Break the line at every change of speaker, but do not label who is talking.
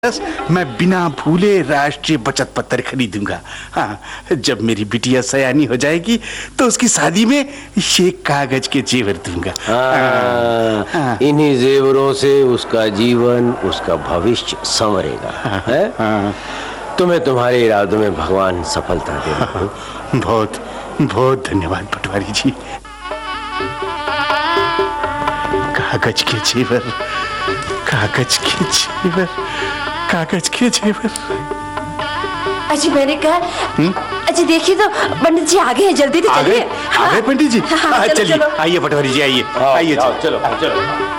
मैं बिना भूले राष्ट्रीय बचत पत्र खरीदूंगा। हाँ, जब मेरी बिटिया सयानी हो जाएगी तो उसकी शादी में ये कागज के जेवर दूंगा।
हाँ। इन्हीं जेवरों से उसका जीवन, उसका भविष्य संवरेगा। है? तुम्हें तुम्हारे इरादों में भगवान सफलता दे।
बहुत बहुत धन्यवाद पटवारी जी। कागज के जेवर, कागज के जेवर, कागज के जेवर।
अजी मैंने कहा, अजी देखिए तो पंडित जी आगे हैं, जल्दी तो चलिए।
आगे पंडित जी, चलिए आइए पटवारी जी, आइए आइए,
चलो।